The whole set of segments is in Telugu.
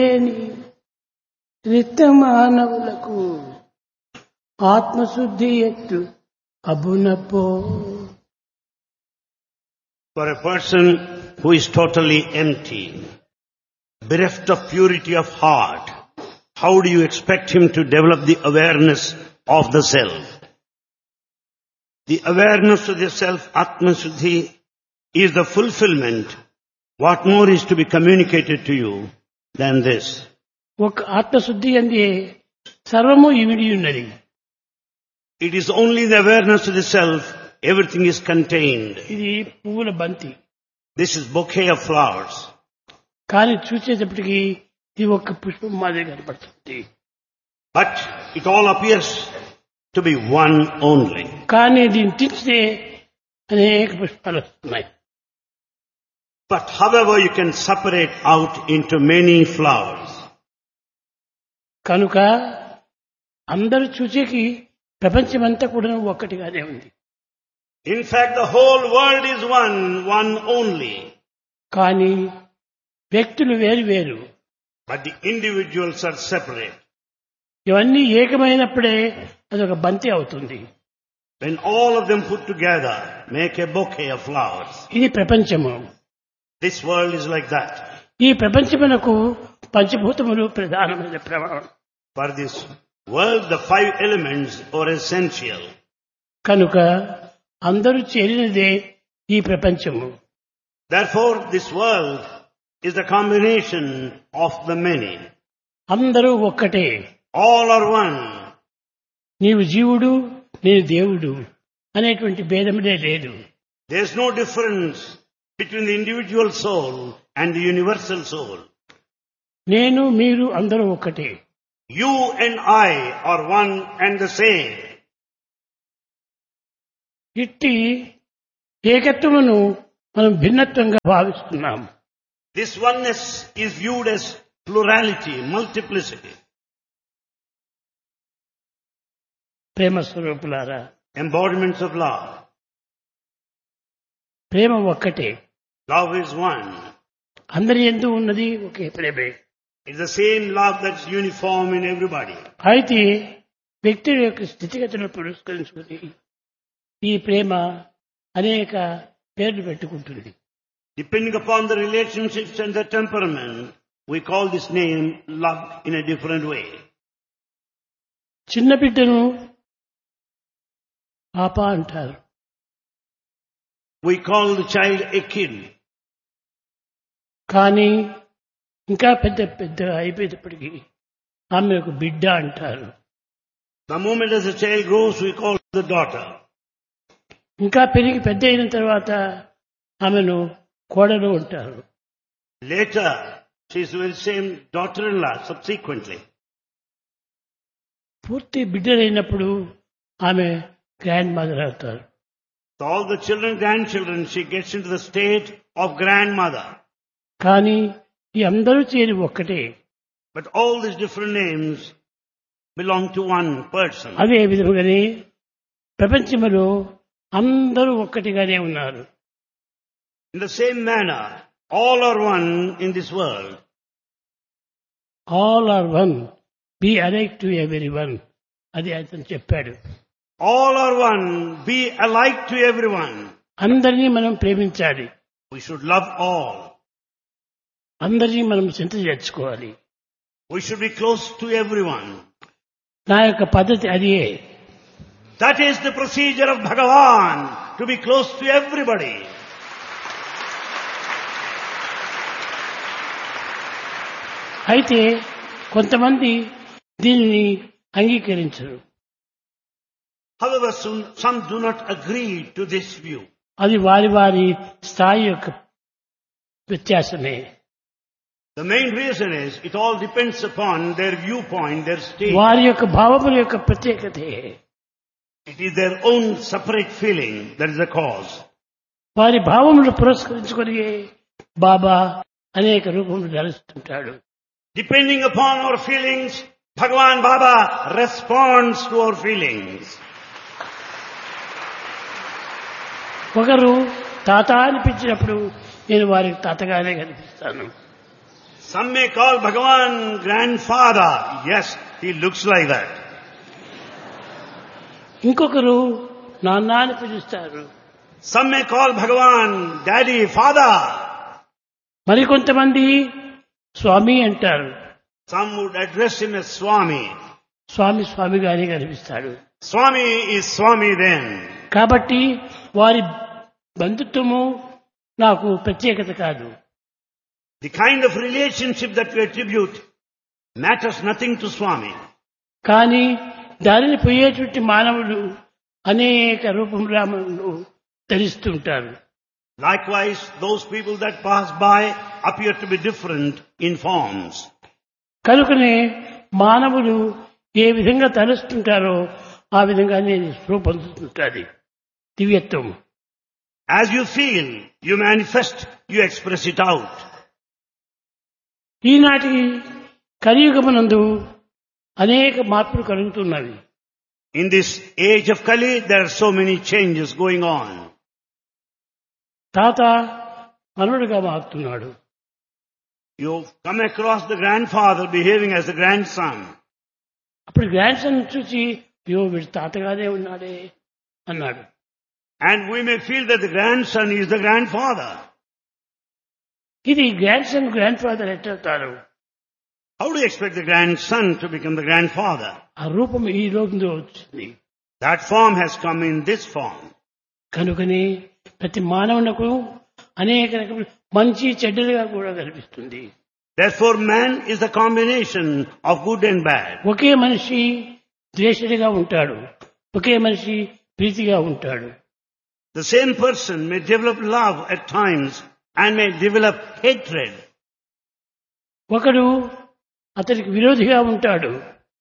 లేని రిక్త మానవులకు ఆత్మశుద్ధి ఎత్తు అబునపో. For a person who is totally empty, bereft of purity of heart, how do you expect him to develop the awareness of the self? The awareness of the self, Atma Shuddhi, is the fulfillment. What more is to be communicated to you than this? ఒక ఆత్మశుద్ధి అందే సర్వము ఇమిడి ఉన్నది. It is only the awareness of the self, everything is contained. ఇది పువ్వుల బంతి. This is bouquet of flowers. కానీ చూసేటప్పటికి ఇది ఒక పుష్పం మాదిరి కనపడుతుంది. But it all appears to be one only. కానీ దీన్ని తీస్తే అనేక పుష్పాలు వస్తున్నాయి. But however you can separate out into many flowers. కనుక అందరూ చూసేకి ప్రపంచమంతా కూడా ఒక్కటిగానే ఉంది. In fact, the whole world is one only. కానీ వ్యక్తులు వేరు వేరు. But the individuals are separate. ఇవన్నీ ఏకమైనప్పుడే అదొక బంతి అవుతుంది. When all of them put together, make a bouquet of flowers. ఇది ప్రపంచము. This world is like that. ఈ ప్రపంచమునకు పంచభూతములు ప్రధానమైన ప్రమాణం. For this world, the 5 elements are essential. కనుక అందరూ చేరినదే ఈ ప్రపంచము. Therefore, this world is the combination of the many. అందరూ ఒక్కటే. All are one. నీవు జీవుడు, నేను దేవుడు అనేటువంటి భేదమునే లేదు. There is no difference between the individual soul and the universal soul. నేను మీరు అందరూ ఒక్కటే. You and I are one and the same. ఇట్టి ఏకత్వమును మనం భిన్నత్వంగా భావిస్తున్నాం. This oneness is viewed as plurality, multiplicity. ప్రేమ స్వరూపులారా, Embodiments of love. ప్రేమ ఒక్కటే. Love is one. అందరి యందు ఉన్నది ఒకే ప్రేమే. It's the same love that's uniform in everybody. అయితే వ్యక్తుల యొక్క స్థితిగతులను పురస్కరించుకుని ఈ ప్రేమ అనేక పేర్లు పెట్టుకుంటుంది. Depending upon the relationships and the temperament, we call this name love in a different way. చిన్న బిడ్డను పాప అంటారు. We call the child a kid. కానీ ఇంకా పెద్ద పెద్ద అయిపోయేటప్పటికీ ఆమె ఒక బిడ్డ అంటారు. The moment as a child grows, we call the daughter. ఇంకా పెరిగి పెద్ద అయిన తర్వాత ఆమెను కోడలు అంటారు. Later, she is the same daughter-in-law subsequently. పూర్తి బిడ్డలైనప్పుడు ఆమె గ్రాండ్ మదర్ అవుతారు. So all the children, grandchildren, she gets into the state of grandmother. కానీ ఈ అందరూ చేరి ఒక్కటే. But all these different names belong to one person. అదే విధముగానే ప్రపంచంలో అందరూ ఒక్కటిగానే ఉన్నారు. In the same manner, all are one in this world. All are one, be alike to every one. అది అతను చెప్పాడు. All are one, be alike to everyone. అందరినీ మనం ప్రేమించాలి. We should love all. అందరినీ మనం చింత చేర్చుకోవాలి. We should be close to everyone. నా యొక్క పద్ధతి అదే. That is the procedure of Bhagavan, to be close to everybody. అయితే కొంతమంది దీనిని అంగీకరించరు. However, some do not agree to this view. అది వారి వారి స్థాయి యొక్క వ్యత్యాసమే. The main reason is, it all depends upon their viewpoint, their state. వారి యొక్క భావముల యొక్క ప్రత్యేకతే. It is their own separate feeling that is the cause. వారి భావములు పురస్కరించుకొని బాబా అనేక రూపములు ధరిస్తుంటాడు. Depending upon our feelings, Bhagavan Baba responds to our feelings. ఒకరు తాత అనిపించినప్పుడు నేను వారికి తాతగానే కనిపిస్తాను. Some may call Bhagavan grandfather. Yes, he looks like that. ఇంకొకరు నాన్న అని పిలుస్తారు. Some may call Bhagavan daddy, father. మరికొంతమంది స్వామి అంటారు. Some would address him as Swami. స్వామి స్వామిగానే కనిపిస్తాడు. Swami is Swami then. కాబట్టి వారి బంధుత్వము నాకు ప్రత్యేకత కాదు. The kind of relationship that we attribute matters nothing to Swami. కానీ దానిని పోయేటువంటి మానవులు అనేక రూపములను ధరిస్తుంటారు. Likewise, those people that pass by appear to be different in forms. కనుకనే మానవులు ఏ విధంగా తలుస్తుంటారో ఆ విధంగానే రూపొందుతుంటుంది దివ్యత్వం. As you feel, you manifest, you express it out. ఈనాటి కలియుగమునందు అనేక మార్పులు కలుగుతున్నవి. In this age of Kali, there are so many changes going on. తాత మనవడుగా మారుతున్నాడు. You come across the grandfather behaving as the grandson. అప్పుడు గ్రాండ్ సన్ చూసి అయ్యో వీడు తాతగానే ఉన్నాడే అన్నాడు. And we may feel that the grandson is the grandfather. ఇది grand son grand father ఎట్టవుతారు? How do you expect the grandson to become the grandfather? ఆ రూపం ఈ లోకంలో వచ్చింది. That form has come in this form. కనుకని ప్రతి మానవునకు అనేక రకముల మంచి చెడ్డలుగా కూడా కనిపిస్తుంది. Therefore, man is the combination of good and bad. ఒకే మనిషి ద్వేషుడిగా ఉంటాడు, ఒకే మనిషి ప్రీతిగా ఉంటాడు. The same person may develop love at times and may develop hatred. ఒకడు అతనికి విరోధిగా ఉంటాడు,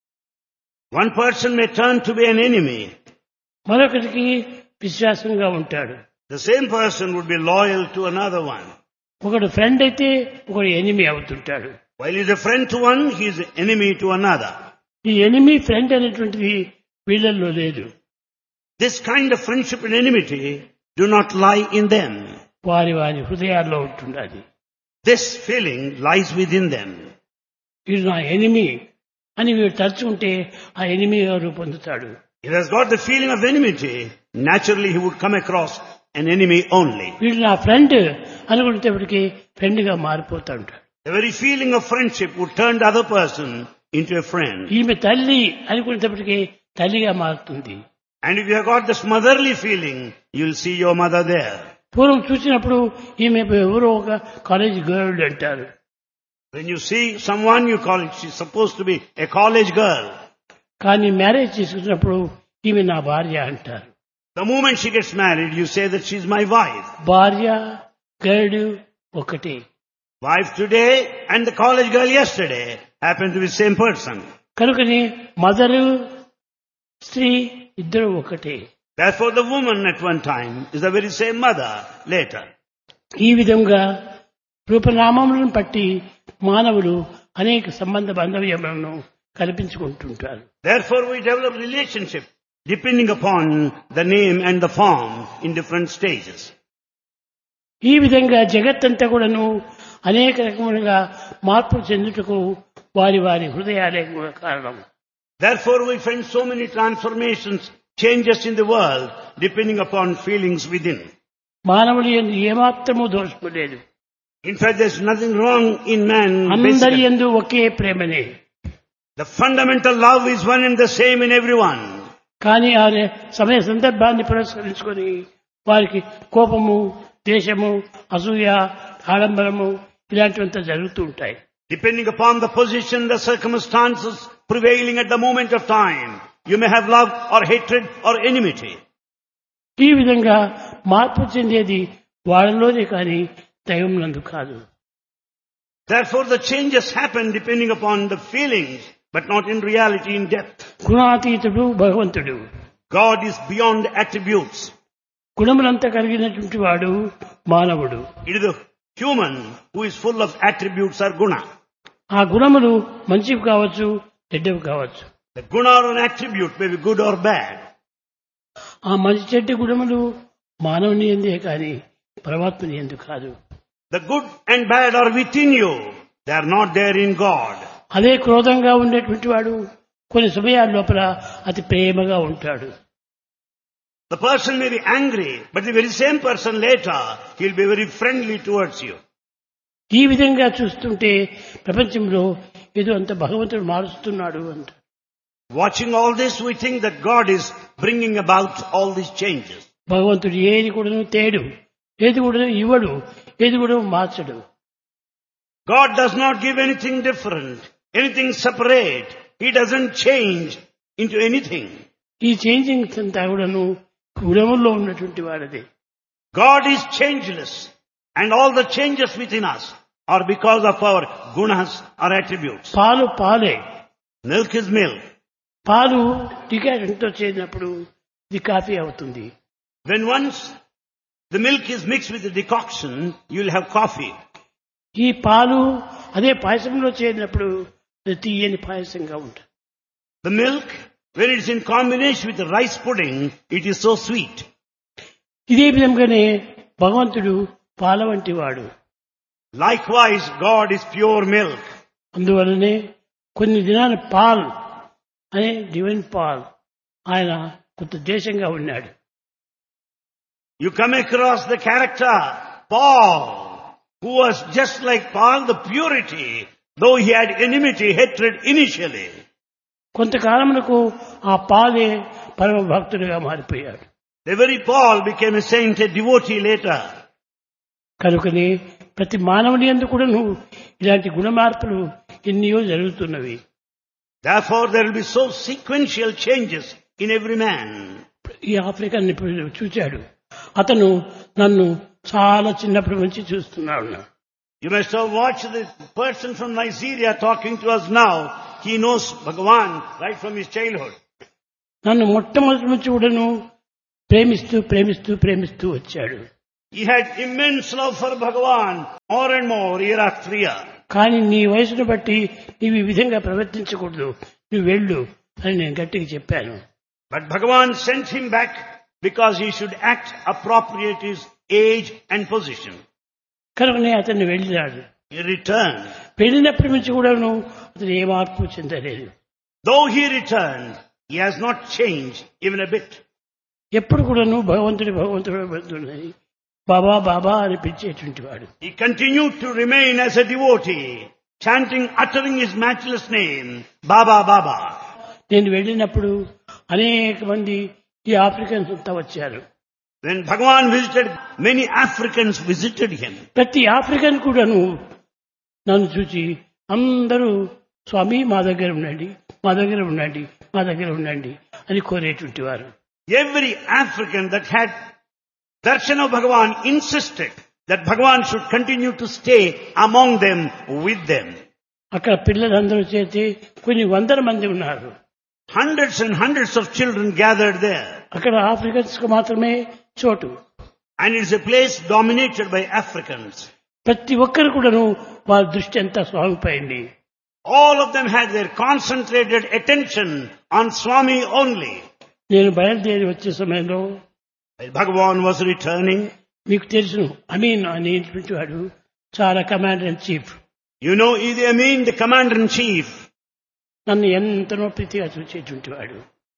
One person may turn to be an enemy. మరొకరికి విశ్వాసంగా ఉంటాడు. The same person would be loyal to another one. ఒకడు ఫ్రెండ్ అయితే ఒకడు enemy అవుతుంటాడు. While he is a friend to one, he is an enemy to another. ఈ ఎనిమి ఫ్రెండ్ అనేటువంటిది వీళ్ళల్లో లేదు. This kind of friendship and enmity do not lie in them. వారి వారి హృదయాల్లో ఉంటున్నది. This feeling lies within them. వీడు నా ఎనిమి అని వీడు తలుచుకుంటే ఆ ఎనిమిగా రూపొందుతాడు. If he has got the feeling of enmity, naturally he would come across an enemy only. వీడు నా ఫ్రెండ్ అనుకునేటప్పటికీ ఫ్రెండ్ గా మారిపోతా ఉంటాడు. The very feeling of friendship would turn the other person into a friend. ఈమె తల్లి అనుకునేటప్పటికీ తల్లిగా మారుతుంది. And if you have got this motherly feeling, you will see your mother there. పూర్వం చూసినప్పుడు ఈమె ఎవరో ఒక కాలేజ్ గర్ల్ అంటారు. When you see someone, you call it, she's supposed to be a college girl. కానీ మ్యారేజ్ చేసుకున్నప్పుడు ఈమె నా భార్య అంటారు. The moment she gets married, you say that she's my wife. భార్య గర్ల్ ఒకటే. Wife today and the college girl yesterday happen to be the same person. కనుకని మదరు స్త్రీ ఇద్దరు ఒకటే. Therefore the woman at one time is the very same mother later. ఈ విధంగా రూపనామములను బట్టి మానవులు అనేక సంబంధ బాంధవ్యములను కల్పించుకుంటుంటారు. Therefore we develop relationship depending upon the name and the form in different stages. ఈ విధంగా జగత్తంతా కూడాను అనేక రకములుగా మార్పులు చెందుటకు వారి వారి హృదయాలే కూడా కారణం. Therefore we find so many transformations, changes in the world depending upon feelings within. మానవుడి యందు ఏమాత్రము దోషము లేదు. In fact, there's nothing wrong in man. అందరి basically. యందు ఒకే ప్రేమనే. The fundamental love is one and the same in everyone. కానీ ఆ సమయ సందర్భాన్ని పురస్కరించుకొని వారికి కోపము, ద్వేషము, అసూయ, ఆడంబరము ఇలాంటివంతా జరుగుతూ ఉంటాయి. Depending upon the position, the circumstances prevailing at the moment of time, you may have love or hatred or enmity. ఈ విధంగా మార్పు చెందేది వాళ్ళలోనే కానీ దైవం నందు కాదు. Therefore the changes happen depending upon the feelings, but not in reality in depth. గుణాతీతుడు భగవంతుడు. God is beyond attributes. గుణములంతా కలిగినటువంటి వాడు మానవుడు. It is the human who is full of attributes or guna. ఆ గుణములు మంచివి కావచ్చు, చెడ్డవి కావచ్చు. The guna or an attribute may be good or bad. ఆ మంచి చెడ్డ గుణములు మానవుని ఎందే కానీ పరమాత్మని ఎందు కాదు. The good and bad are within you, They are not there in God. అదే క్రోధంగా ఉండేటువంటి వాడు కొన్ని సమయాల లోపల అతి ప్రేమగా ఉంటాడు. The person may be angry, but the very same person later, he'll be very friendly towards you. ఈ విధంగా చూస్తుంటే ప్రపంచంలో ఏదో అంత భగవంతుడు మారుస్తున్నాడు అంట. Watching all this, we think that God is bringing about all these changes. భగవంతుడు ఏది కూడా తేడు, ఏది కూడా ఇవ్వడు, ఏది కూడా మార్చడు. God does not give anything different, anything separate. He doesn't change into anything. ఈ చేంజింగ్స్ అంతా కూడాను గుణముల్లో ఉన్నటువంటి వాడదే. God is changeless, and all the changes within us are because of our gunas or attributes. పాలు పాలే, Milk is milk. పాలు డికాషన్తో చేసినప్పుడు ఇది కాఫీ అవుతుంది. When once the milk is mixed with the decoction, you'll have coffee. ఈ పాలు అదే పాయసంలో చేరినప్పుడు అది తీయని పాయసంగా ఉంటుంది. The milk, when it's in combination with the rice pudding, it is so sweet. ఇదే విధంగానే భగవంతుడు పాల వంటి వాడు. Likewise, God is pure milk. అందువలనే కొన్ని దినాల పాల్ అనే డివైన్ పాల్ ఆయన కొంత దేశంగా ఉన్నాడు. You come across the character Paul, who was just like Paul, the purity, though he had enmity, hatred initially. కొంతకాలమునకు ఆ పాలే పరమ భక్తుడిగా మారిపోయాడు. The very Paul became a saint, a devotee later. కనుకనే ప్రతి మానవుని యందు కూడా ఇలాంటి గుణ మార్పులు ఎన్నో జరుగుతున్నవి. Therefore, there will be so sequential changes in every man. ఈ ఆఫ్రికన్ ఇప్పుడు చూచాడు, అతను నన్ను చాలా చిన్నప్పటి నుంచి చూస్తున్నాడు. You must have watched the person from Nigeria talking to us now. He knows Bhagavan right from his childhood. నన్ను మొట్టమొదటి నుంచి కూడాను ప్రేమిస్తూ ప్రేమిస్తూ ప్రేమిస్తూ వచ్చాడు. He had immense love for Bhagavan, more and more, year after year. కానీ నీ వయసును బట్టి నీవు ఈ విధంగా ప్రవర్తించకూడదు, నువ్వు వెళ్ళు అని నేను గట్టిగా చెప్పాను. But Bhagavan sent him back because he should act appropriate to his age and position. కనుకనే అతన్ని వెళ్ళినాడు. He returned. వెళ్ళినప్పటి నుంచి కూడాను అతను ఏ మార్పు చెందలేదు. Though he returned, he has not changed even a bit. ఎప్పుడు కూడాను భగవంతుడి భగవంతుడు బాబా బాబా అని పిలిచేటువంటి వాడు. He continued to remain as a devotee, chanting, uttering his matchless name, Baba Baba. నేను వెళ్ళినప్పుడు అనేక మంది ఈ ఆఫ్రికన్స్ అంతా వచ్చారు. When Bhagavan visited, many Africans visited him. ప్రతి ఆఫ్రికన్ కూడాను నన్ను చూచి అందరూ స్వామి మా దగ్గర ఉండండి, మా దగ్గర ఉండండి, మా దగ్గర ఉండండి అని కోరేటువంటి వారు. Every African that had darshan of Bhagavan insisted that Bhagavan should continue to stay among them, with them. అక్కడ పిల్లలందరూ చేతి కొన్ని వందల మంది ఉన్నారు. Hundreds and hundreds of children gathered there. అక్కడ ఆఫ్రికన్స్ కు మాత్రమే చోటు. And it's a place dominated by Africans. ప్రతి ఒక్కరు కూడాను వారి దృష్టి అంతా స్వామిపైంది. All of them had their concentrated attention on Swami only. నేను బయలుదేరి వచ్చే సమయంలో While Bhagavan was returning, మీకు తెలుసును అమీన్ అనేటువంటి వాడు చాలా commander in chief. you know Idi Amin, the commander-in-chief, నన్ను ఎంతనో ప్రీతిగా చూసేటువంటి వాడు.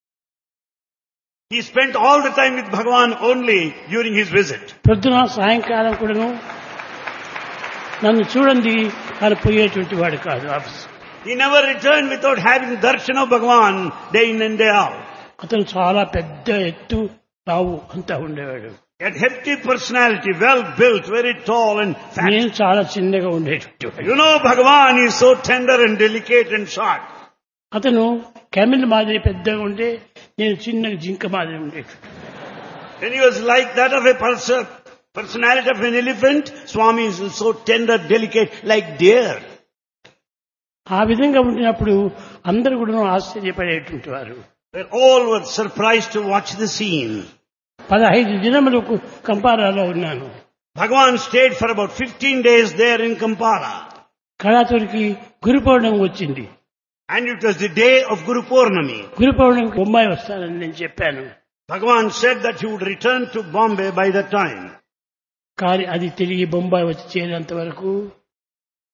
he spent all the time with Bhagavan only during his visit. పొద్దున సాయంకాలం కూడాను నన్ను చూడండి అని పోయేటువంటి వాడు కాదు office. He never returned without having darshan of Bhagavan day in and day out. అతను చాలా పెద్ద ఎత్తు లావు అంతా ఉండేవాడు. He had hefty personality, well built, very tall and fat. నేను చాలా చిన్నగా ఉండేటువంటి వాడు. You know Bhagavan is so tender and delicate and short. అతను కెమిల్ మాదిరి పెద్దగా ఉంటే నేను చిన్నగా జింక మాదిరి ఉండేది. When he was like that of a personality of an elephant, Swami is so tender, delicate, like deer. ఆ విధంగా ఉండినప్పుడు అందరూ కూడా ఆశ్చర్యపడేటువంటి వారు. All were surprised to watch the scene. 15 దినములకు కంపారాలో ఉన్నాను. Bhagavan stayed for about 15 days there in Kampala. కళాతురికి గురు పౌర్ణమి వచ్చింది. And it was the day of Guru Purnami. గురు పౌర్ణమికి బొంబాయి వస్తానని నేను చెప్పాను. Bhagavan said that he would return to Bombay by that time. కానీ అది తిరిగి బొంబాయి వచ్చి చేరేంత వరకు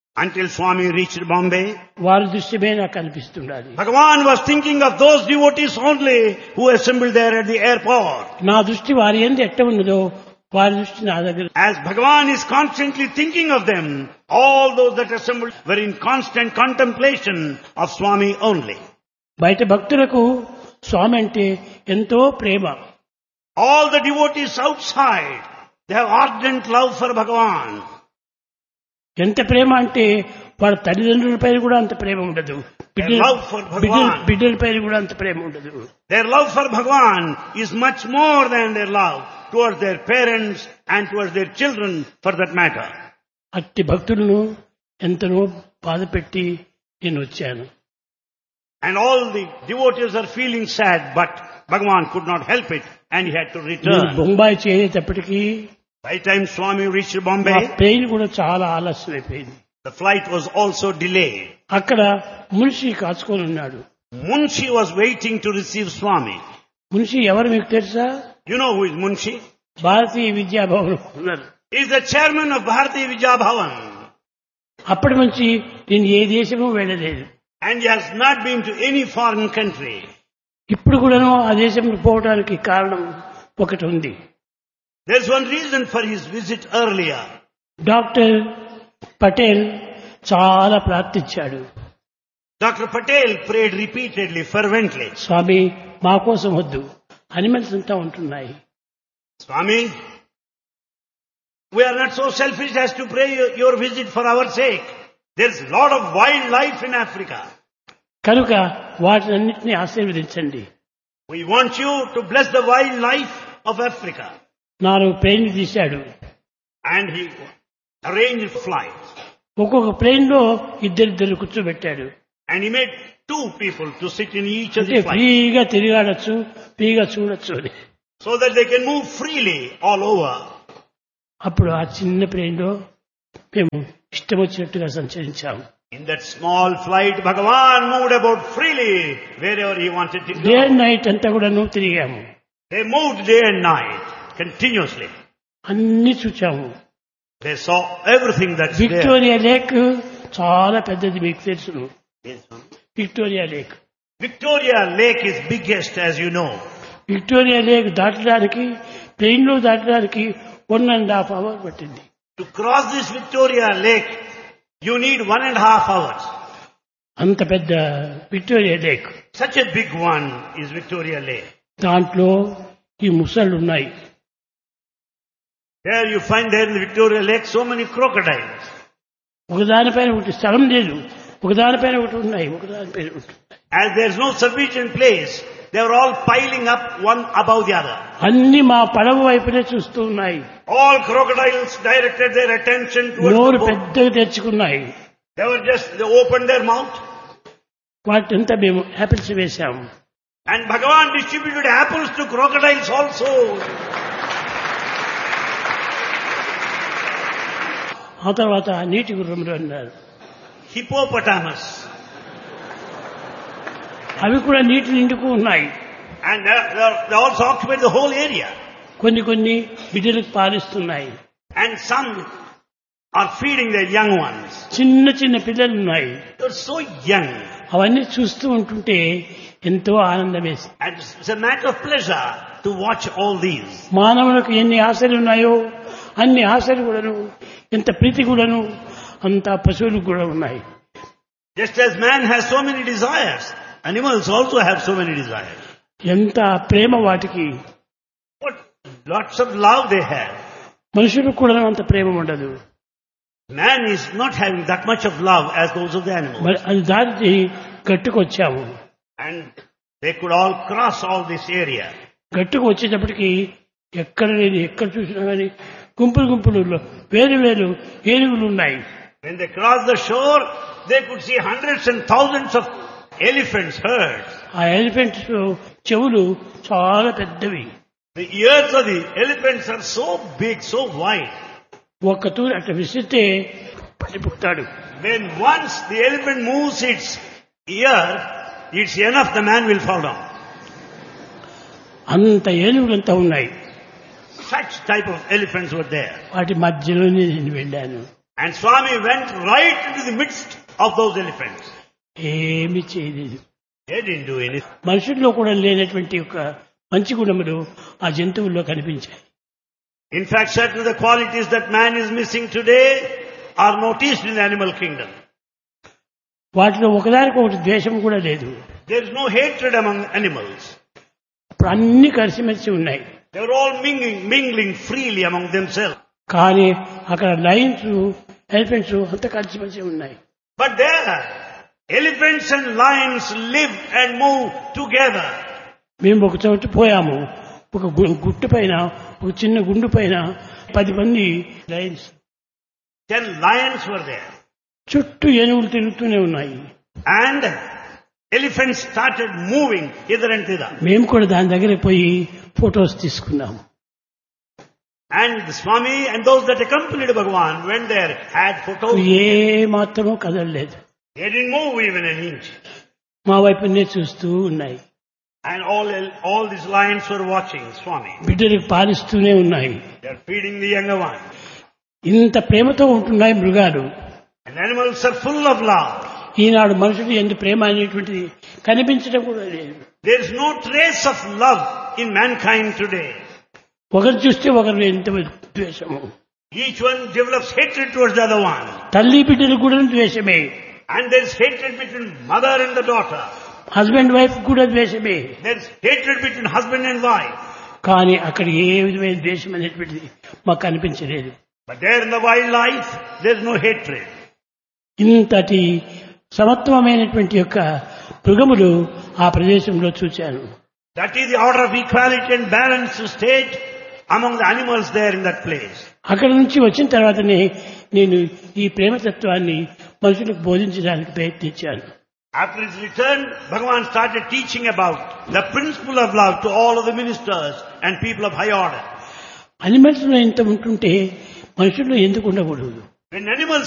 until Swami reached Bombay. వారి దృశ్యమే నాకు కనిపిస్తుండాలి. Bhagavan was thinking of those devotees only who assembled there at the airport. నా దృష్టి వారి యందు ఎట్ట ఉన్నదో వారి దృష్టి నా దగ్గర. As Bhagavan is constantly thinking of them, all those that assembled were in constant contemplation of Swami only. బయట భక్తులకు స్వామి అంటే ఎంతో ప్రేమ. All the devotees outside, they have ardent love for Bhagavan. ఎంత ప్రేమ అంటే వాళ్ళ తల్లిదండ్రుల పైన కూడా అంత ప్రేమ ఉండదు. love for Bhagavan. బిడ్డల పైన కూడా అంత ప్రేమ ఉండదు. Their love for Bhagavan is much more than their love towards their parents and towards their children for that matter. అట్టి భక్తులను ఎంతనో బాధ పెట్టి నేను వచ్చాను. And all the devotees are feeling sad, but Bhagavan could not help it and he had to నేను return. Bombay చేరేటప్పటికీ By the time Swami reached ఆ Bombay, ట్రైన్ కూడా చాలా ఆలస్యం అయిపోయింది. the flight was also delayed. అక్కడ మున్షి కాచుకొని ఉన్నాడు. Munshi was waiting to receive Swami. Munshi ఎవరు మీకు తెలుసా? You know who is Munshi? భారతీయ విద్యాభవన్ ఉన్నారు. He is the chairman of Bharati Vidya Bhavan. అప్పటి నుంచి నేను ఏ దేశము వెళ్ళలేదు. And he has not been to any foreign country. ఇప్పుడు కూడాను ఆ దేశంలో పోవడానికి కారణం ఒకటి ఉంది. There's one reason for his visit earlier. Doctor Patel చాలా ప్రార్థించాడు. Dr. Patel prayed repeatedly, fervently. స్వామి మా కోసం వద్దు, అనిమల్స్ అంతా ఉంటున్నాయి. Swami, we are not so selfish as to pray your visit for our sake. There's a lot of wildlife in Africa. కనుక వాటినన్నింటినీ ఆశీర్వదించండి. We want you to bless the wildlife of Africa. 4 ప్లేన్లు తీశాడు. And he arranged flights. ఒక్కొక్క ప్లేన్ లో ఇద్దరిద్దరు కూర్చోబెట్టాడు. And he made 2 people to sit in each of అంటే the flights. ఫ్రీగా తిరగాడచ్చు, ఫ్రీగా చూడొచ్చు అని. So that they can move freely all over. అప్పుడు ఆ చిన్న ప్లేన్ లో మేము ఇష్టం వచ్చినట్టుగా సంచరించాము. In that small flight, Bhagavan moved about freely wherever he wanted to day and go. Night అంతా కూడా నువ్వు తిరిగాము. They moved day and night, continuously. అన్ని చూచాము. They saw everything that's there. Victoria lake చాలా పెద్దది, మీకు తెలుసును. Yes, ma'am. Victoria lake. Victoria Lake is biggest, as you know. Victoria lake దాటడానికి, ప్లేన్ లో దాటడానికి 1.5 hours పట్టింది. To cross this Victoria Lake, you need 1.5 hours. అంత పెద్ద Victoria lake. Such a big one is Victoria Lake. దాంట్లో ఈ ముసళ్ళు ఉన్నాయి. There you find there in the Victoria Lake so many crocodiles. ఒకదానిపైన ఒకటి స్థలం లేదు, ఒకదానిపైన ఒకటి ఉన్నాయి, ఒకదానిపైన ఒకటి. As there is no sufficient place, they are all piling up one above the other. అన్ని మా పడవ వైపునే చూస్తూ ఉన్నాయి. All crocodiles directed their attention towards నోరు the boat. పెద్దగా తెచ్చుకున్నాయి. They opened their mouth. వాటింతా మేము యాపిల్స్ వేశాము. And Bhagavan distributed apples to crocodiles also. ఆ తర్వాత నీటి గుర్రములు అన్నారు. Hippopotamus. అవి కూడా నీటి నిండుకు ఉన్నాయి. And they also occupy the whole area. కొన్ని కొన్ని బిడ్డలకు పాలిస్తున్నాయి. And some are feeding their young ones. చిన్న చిన్న పిల్లలు ఉన్నాయి. They're so young. అవన్నీ చూస్తూ ఉంటుంటే ఎంతో ఆనందం వేసింది. And it's a matter of pleasure to watch all these. మానవులకు ఎన్ని ఆశలు ఉన్నాయో అన్ని ఆశలు కూడాను, ఎంత ప్రీతి కూడాను అంత పశువులకు కూడా ఉన్నాయి. Just as man has so many desires, animals also have so many desires. ఎంత ప్రేమ వాటికి. What lots of love they have. మనుషులకు కూడా అంత ప్రేమ ఉండదు. Man is not having that much of love as those of the animals. మరి అది దాటి గట్టుకు వచ్చాము. And they could all cross all this area. గట్టుకు వచ్చేటప్పటికి ఎక్కడ చూసినా కానీ గుంపులు గుంపులు వేరు వేరు ఏనుగులు ఉన్నాయి. When they crossed the shore, they could see hundreds and thousands of elephants, herds. ఆ ఎలిఫెంట్స్ చెవులు చాలా పెద్దవి. The ears of the elephants are so big, so wide. ఒక్క తూరి అట్లా విసిరితే పడిపోతాడు. When once the elephant moves its ear, it's enough, the man will fall down. అంత ఏనుగులంతా ఉన్నాయి. Such type of elephants were there. వాటి మధ్యలోనే నేను వెళ్ళాను. And Swami went right into the midst of those elephants. ఏమి చేయలేదు. They didn't do anything. మనుషుల్లో కూడా లేనటువంటి ఒక మంచి గుణములు ఆ జంతువుల్లో కనిపించాయి. In fact, certain of the qualities that man is missing today are noticed in the animal kingdom. వాటిలో ఒకదానికొకటి ద్వేషం కూడా లేదు. There is no hatred among animals. ఇప్పుడు అన్ని కలిసిమెలిసి ఉన్నాయి. They are all mingling freely among themselves. కానీ అక్కడ లయన్స్ ఎలిఫెంట్స్ అంత కలిసిమెలిసి ఉన్నాయి. But there, elephants and lions live and move together. మేము ఒక చోట పోయాము. ఒక గుట్టు పైన ఒక చిన్న గుండు పైన 10 మంది లయన్స్. 10 lions were there. చుట్టూ ఏనుగులు తిరుగుతూనే ఉన్నాయి. And elephants started moving hither and thither. మేము కూడా దాని దగ్గర పోయి ఫొటోస్ తీసుకున్నాము. And the Swami and those that accompanied Bhagavan went there, had photos. ఏ మాత్రమూ కదలలేదు. They didn't move even an inch. మా వైపునే చూస్తూ ఉన్నాయి. And all these lions were watching Swami. బిడ్డలకు పాలిస్తూనే ఉన్నాయి. They are feeding the younger one. ఇంత ప్రేమతో ఉంటున్నాయి మృగాలు. And animals are full of love. ఈనాడు మనుషులు ఎంత ప్రేమ అనేటువంటిది కనిపించడం కూడా లేదు. There is no trace of love in mankind today. ఒకరు చూస్తే ఒకరు ఎంత ద్వేషము. Each one develops hatred towards the other one. తల్లి బిడ్డలు కూడా ద్వేషమే. And there is hatred between mother and the daughter. Husband wife కూడా ద్వేషమే. There is hatred between husband and wife. కానీ అక్కడ ఏ విధమైన ద్వేషం అనేటువంటిది మాకు కనిపించలేదు. But there in the wildlife, there is no hatred. ఇంతటి సమత్వమైనటువంటి యొక్క మృగములు ఆ ప్రదేశంలో చూశాను. That is the order of equality and balanced state among the animals there in that place. అక్కడి నుంచి వచ్చిన తర్వాతనే నేను ఈ ప్రేమతత్వాన్ని మనుషులకు బోధించడానికి ప్రయత్నించాను. After his return, Bhagavan started teaching about the principle of love to all of the ministers and people of high order. Animals లో ఇంత ఉంటుంటే మనుషుల్లో ఎందుకు ఉండకూడదు? When animals